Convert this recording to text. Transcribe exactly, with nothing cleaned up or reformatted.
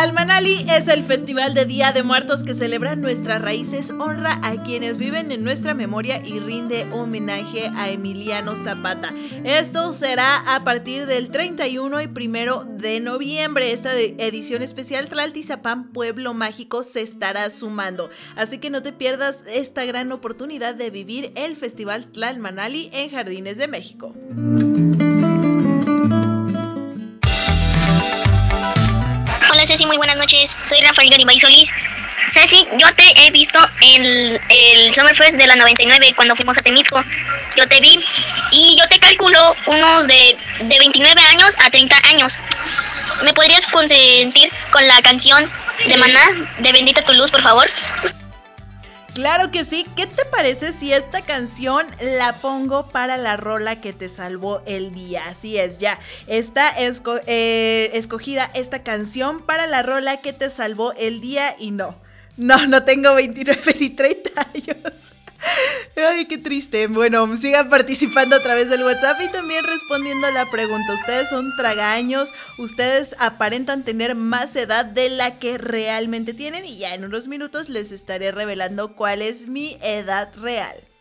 Tlalmanali es el festival de Día de Muertos que celebra nuestras raíces, honra a quienes viven en nuestra memoria y rinde homenaje a Emiliano Zapata. Esto será a partir del treinta y uno y primero de noviembre. Esta edición especial Tlaltizapán Pueblo Mágico se estará sumando, así que no te pierdas esta gran oportunidad de vivir el Festival Tlalmanali en Jardines de México. Hola Ceci, muy buenas noches, soy Rafael Garibay Solís. Ceci, yo te he visto en el, el Summerfest de la noventa y nueve cuando fuimos a Temisco. Yo te vi y yo te calculo unos de, de veintinueve años a treinta años. ¿Me podrías consentir con la canción de Maná, de Bendita tu luz, por favor? Claro que sí. ¿Qué te parece si esta canción la pongo para la rola que te salvó el día? Así es, ya está esco eh, escogida esta canción para la rola que te salvó el día. Y no, no, no tengo veintinueve ni treinta años. Ay, qué triste. Bueno, sigan participando a través del WhatsApp y también respondiendo a la pregunta. ¿Ustedes son tragaños? ¿Ustedes aparentan tener más edad de la que realmente tienen? Y ya en unos minutos les estaré revelando cuál es mi edad real.